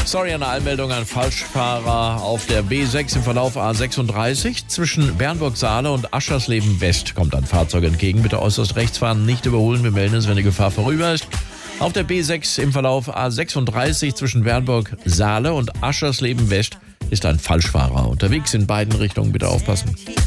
Sorry, eine Anmeldung an Falschfahrer auf der B6 im Verlauf A36. Zwischen Bernburg-Saale und Aschersleben West kommt ein Fahrzeug entgegen. Bitte äußerst rechts fahren, nicht überholen. Wir melden es, wenn die Gefahr vorüber ist. Auf der B6 im Verlauf A36 zwischen Bernburg-Saale und Aschersleben West ist ein Falschfahrer unterwegs. In beiden Richtungen bitte aufpassen.